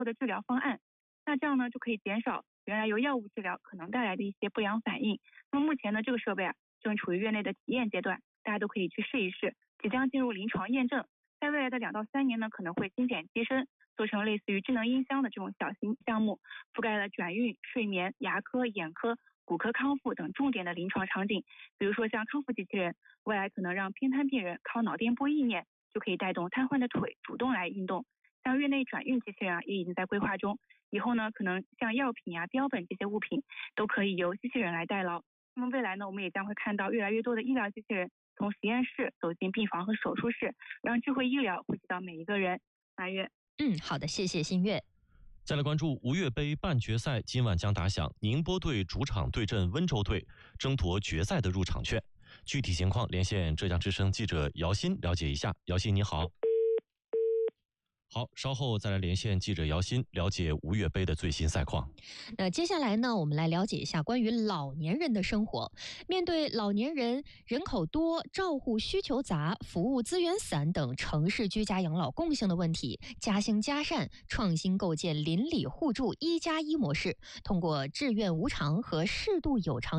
错的治疗方案。那这样呢就可以减少原来由药物治疗可能带来的一些不良反应。那么目前呢这个设备正处于院内的体验阶段，大家都可以去试一试，即将进入临床验证。在未来的2到3年呢，可能会精简机身，做成类似于智能音箱的这种小型项目，覆盖了转运、睡眠、牙科、眼科、骨科康复等重点的临床场景。比如说像康复机器人，未来可能让偏瘫病人靠脑电波意念就可以带动瘫痪的腿主动来运动。像院内转运机器人也已经在规划中，以后呢可能像药品标本这些物品都可以由机器人来代劳。那么未来呢，我们也将会看到越来越多的医疗机器人从实验室走进病房和手术室，让智慧医疗惠及到每一个人。马月， 好的，谢谢新月。 再来关注吴越杯半决赛，今晚将打响，宁波队主场对阵温州队，争夺决赛的入场券。具体情况连线浙江之声记者姚鑫了解一下。姚鑫你好。好，稍后再来连线记者姚鑫了解吴越杯的最新赛况。 那接下来呢，我们来了解一下关于老年人的生活。面对老年人人口多、照护需求杂、服务资源散等城市居家养老共性的问题，嘉兴嘉善创新构建邻里互助1+1模式，通过志愿无偿和适度有偿